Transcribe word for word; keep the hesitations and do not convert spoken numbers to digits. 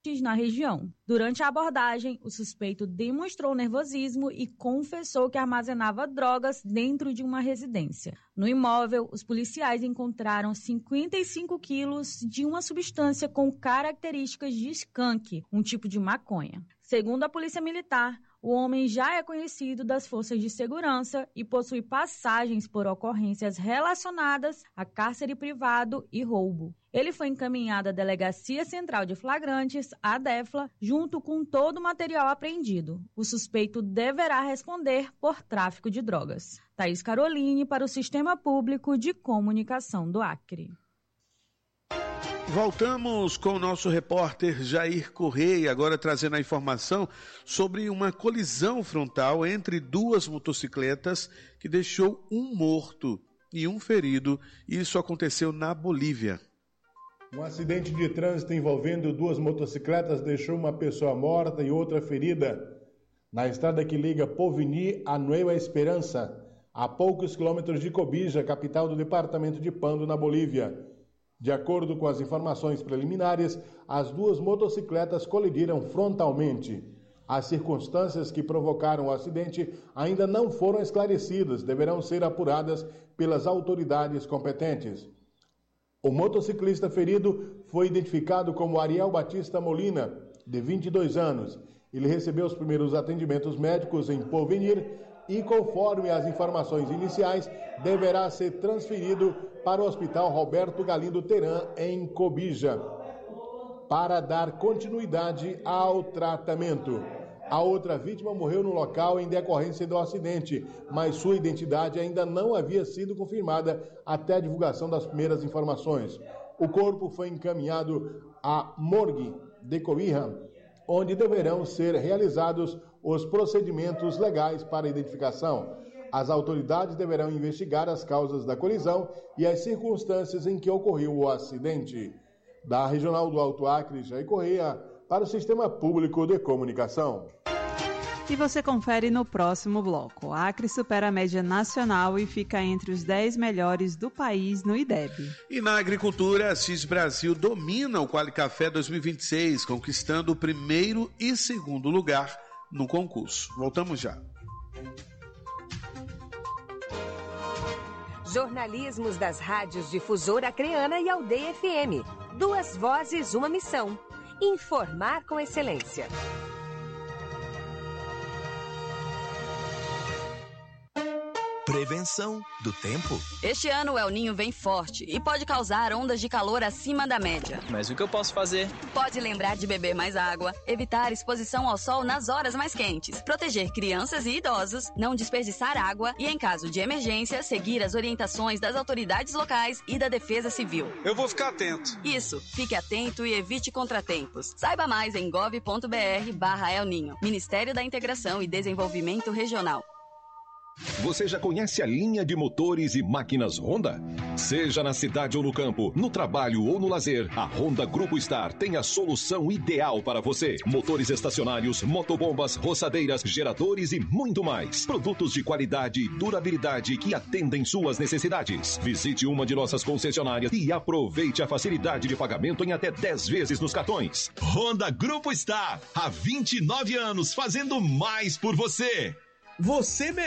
na região. Durante a abordagem, o suspeito demonstrou nervosismo e confessou que armazenava drogas dentro de uma residência. No imóvel, os policiais encontraram cinquenta e cinco quilos de uma substância com características de skunk, um tipo de maconha. Segundo a Polícia Militar, o homem já é conhecido das forças de segurança e possui passagens por ocorrências relacionadas a cárcere privado e roubo. Ele foi encaminhado à Delegacia Central de Flagrantes, a DEFLA, junto com todo o material apreendido. O suspeito deverá responder por tráfico de drogas. Thaís Caroline para o Sistema Público de Comunicação do Acre. Voltamos com o nosso repórter Jair Correia, agora trazendo a informação sobre uma colisão frontal entre duas motocicletas que deixou um morto e um ferido. Isso aconteceu na Bolívia. Um acidente de trânsito envolvendo duas motocicletas deixou uma pessoa morta e outra ferida na estrada que liga Povini a Nueva Esperança, a poucos quilômetros de Cobija, capital do departamento de Pando, na Bolívia. De acordo com as informações preliminares, as duas motocicletas colidiram frontalmente. As circunstâncias que provocaram o acidente ainda não foram esclarecidas, deverão ser apuradas pelas autoridades competentes. O motociclista ferido foi identificado como Ariel Batista Molina, de vinte e dois anos. Ele recebeu os primeiros atendimentos médicos em Porvenir e, conforme as informações iniciais, deverá ser transferido para o Hospital Roberto Galindo Teran, em Cobija, para dar continuidade ao tratamento. A outra vítima morreu no local em decorrência do acidente, mas sua identidade ainda não havia sido confirmada até a divulgação das primeiras informações. O corpo foi encaminhado à morgue de Cobija, onde deverão ser realizados os procedimentos legais para identificação. As autoridades deverão investigar as causas da colisão e as circunstâncias em que ocorreu o acidente. Da Regional do Alto Acre, Jair Correia, para o Sistema Público de Comunicação. E você confere no próximo bloco. O Acre supera a média nacional e fica entre os dez melhores do país no I D E B. E na agricultura, a Cis Brasil domina o Quali Café dois mil e vinte e seis, conquistando o primeiro e segundo lugar no concurso. Voltamos já. Jornalismos das rádios Difusora Acreana e Aldeia F M. Duas vozes, uma missão. Informar com excelência. Prevenção do tempo. Este ano o El Ninho vem forte e pode causar ondas de calor acima da média. Mas o que eu posso fazer? Pode lembrar de beber mais água, evitar exposição ao sol nas horas mais quentes, proteger crianças e idosos, não desperdiçar água e, em caso de emergência, seguir as orientações das autoridades locais e da Defesa Civil. Eu vou ficar atento. Isso, fique atento e evite contratempos. Saiba mais em gov.br barra El Ninho. Ministério da Integração e Desenvolvimento Regional. Você já conhece a linha de motores e máquinas Honda? Seja na cidade ou no campo, no trabalho ou no lazer, a Honda Grupo Star tem a solução ideal para você. Motores estacionários, motobombas, roçadeiras, geradores e muito mais. Produtos de qualidade e durabilidade que atendem suas necessidades. Visite uma de nossas concessionárias e aproveite a facilidade de pagamento em até dez vezes nos cartões. Honda Grupo Star, há vinte e nove anos fazendo mais por você. Você